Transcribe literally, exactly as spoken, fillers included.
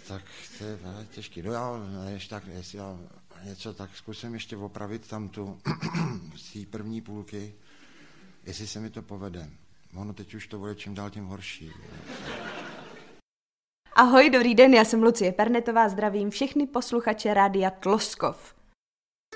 tak to je těžký. No já, ještě tak, jestli já něco, tak zkusím ještě opravit tam tu z té první půlky, jestli se mi to povede. Ono teď už to bude čím dál tím horší. Ahoj, dobrý den, já jsem Lucie Pernetová, zdravím všechny posluchače Rádia Tloskov.